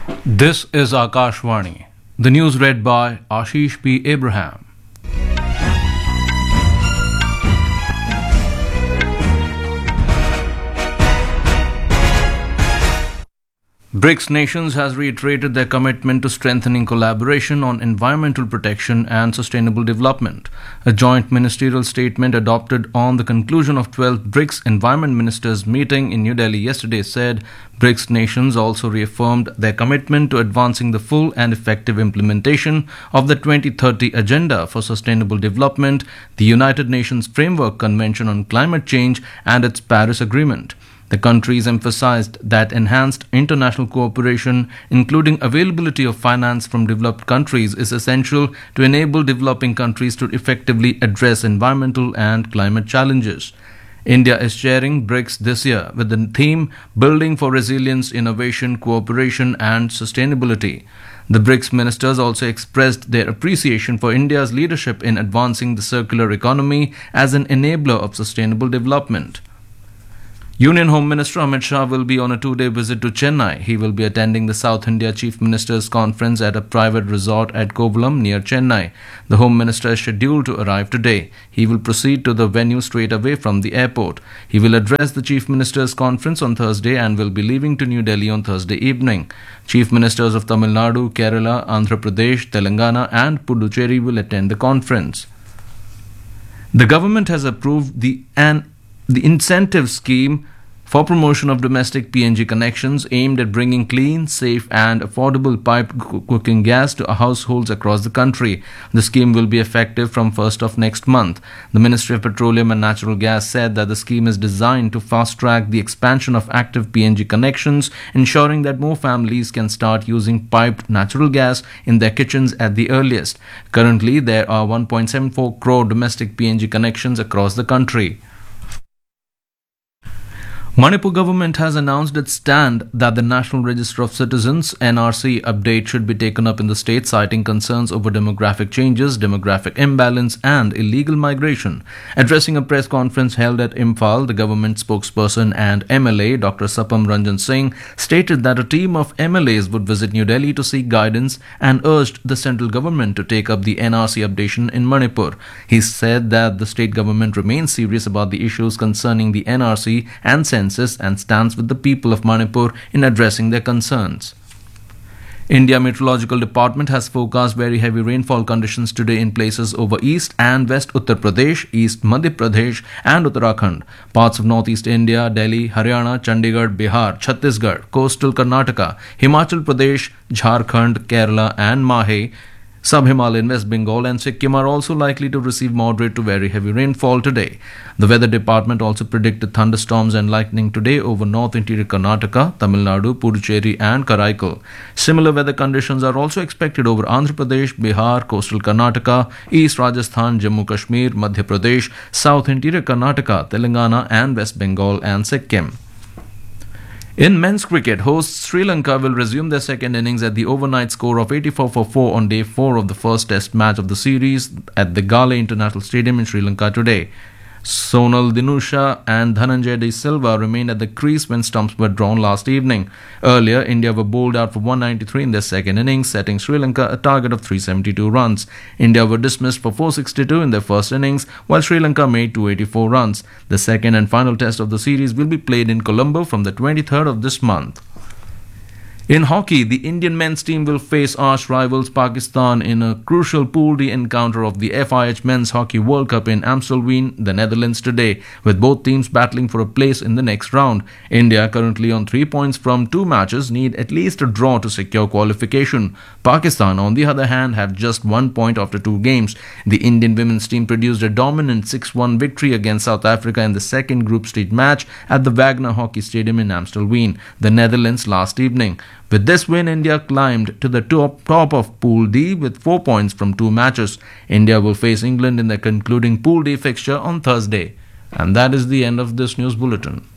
This is Akashvani. The news read by Ashish P. Abraham. BRICS nations has reiterated their commitment to strengthening collaboration on environmental protection and sustainable development. A joint ministerial statement adopted on the conclusion of 12th BRICS Environment Ministers meeting in New Delhi yesterday said BRICS nations also reaffirmed their commitment to advancing the full and effective implementation of the 2030 Agenda for Sustainable Development, the United Nations Framework Convention on Climate Change, and its Paris Agreement. The countries emphasized that enhanced international cooperation, including availability of finance from developed countries, is essential to enable developing countries to effectively address environmental and climate challenges. India is chairing BRICS this year with the theme Building for Resilience, Innovation, Cooperation and Sustainability. The BRICS ministers also expressed their appreciation for India's leadership in advancing the circular economy as an enabler of sustainable development. Union Home Minister Amit Shah will be on a two-day visit to Chennai. He will be attending the South India Chief Ministers Conference at a private resort at Kovalam near Chennai. The Home Minister is scheduled to arrive today. He will proceed to the venue straight away from the airport. He will address the Chief Ministers Conference on Thursday and will be leaving to New Delhi on Thursday evening. Chief Ministers of Tamil Nadu, Kerala, Andhra Pradesh, Telangana and Puducherry will attend the conference. The government has approved the incentive scheme for promotion of domestic PNG connections aimed at bringing clean, safe and affordable piped cooking gas to households across the country. The scheme will be effective from 1st of next month. The Ministry of Petroleum and Natural Gas said that the scheme is designed to fast-track the expansion of active PNG connections, ensuring that more families can start using piped natural gas in their kitchens at the earliest. Currently, there are 1.74 crore domestic PNG connections across the country. Manipur government has announced its stand that the National Register of Citizens (NRC) update should be taken up in the state, citing concerns over demographic changes, demographic imbalance and illegal migration. Addressing a press conference held at Imphal, the government spokesperson and MLA Dr. Sapam Ranjan Singh stated that a team of MLAs would visit New Delhi to seek guidance and urged the central government to take up the NRC updation in Manipur. He said that the state government remains serious about the issues concerning the NRC and and stands with the people of Manipur in addressing their concerns. India Meteorological Department has forecast very heavy rainfall conditions today in places over East and West Uttar Pradesh, East Madhya Pradesh and Uttarakhand, parts of Northeast India, Delhi, Haryana, Chandigarh, Bihar, Chhattisgarh, coastal Karnataka, Himachal Pradesh, Jharkhand, Kerala and Mahe. Sub-Himalayan, West Bengal and Sikkim are also likely to receive moderate to very heavy rainfall today. The Weather Department also predicted thunderstorms and lightning today over North Interior Karnataka, Tamil Nadu, Puducherry and Karaikal. Similar weather conditions are also expected over Andhra Pradesh, Bihar, coastal Karnataka, East Rajasthan, Jammu Kashmir, Madhya Pradesh, South Interior Karnataka, Telangana and West Bengal and Sikkim. In men's cricket, hosts Sri Lanka will resume their second innings at the overnight score of 84 for 4 on day 4 of the first test match of the series at the Gale International Stadium in Sri Lanka today. Sonal Dinusha and Dhananjay De Silva remained at the crease when stumps were drawn last evening. Earlier, India were bowled out for 193 in their second innings, setting Sri Lanka a target of 372 runs. India were dismissed for 462 in their first innings, while Sri Lanka made 284 runs. The second and final test of the series will be played in Colombo from the 23rd of this month. In hockey, the Indian men's team will face arch rivals Pakistan in a crucial Pool D encounter of the FIH Men's Hockey World Cup in Amstelveen, the Netherlands today, with both teams battling for a place in the next round. India, currently on 3 points from 2 matches, need at least a draw to secure qualification. Pakistan, on the other hand, have just 1 point after 2 games. The Indian women's team produced a dominant 6-1 victory against South Africa in the second group stage match at the Wagner Hockey Stadium in Amstelveen, the Netherlands, last evening. With this win, India climbed to the top of Pool D with 4 points from 2 matches. India will face England in the concluding Pool D fixture on Thursday. And that is the end of this news bulletin.